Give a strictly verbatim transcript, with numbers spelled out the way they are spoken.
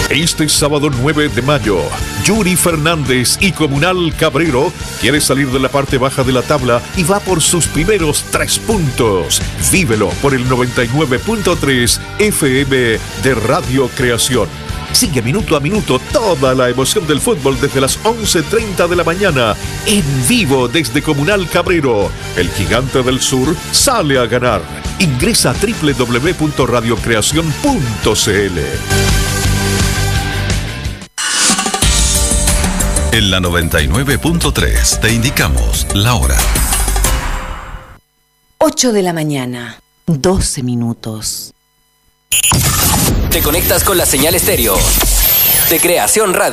Este sábado nueve de mayo, Yuri Fernández y Comunal Cabrero quiere salir de la parte baja de la tabla y va por sus primeros tres puntos. Vívelo por el noventa y nueve punto tres F M de Radio Creación. Sigue minuto a minuto toda la emoción del fútbol desde las once treinta de la mañana, en vivo desde Comunal Cabrero. El gigante del sur sale a ganar. Ingresa a doble u doble u doble u punto radio creación punto c l. En la noventa y nueve punto tres te indicamos la hora. ocho de la mañana, doce minutos. Te conectas con la señal estéreo de Creación Radio.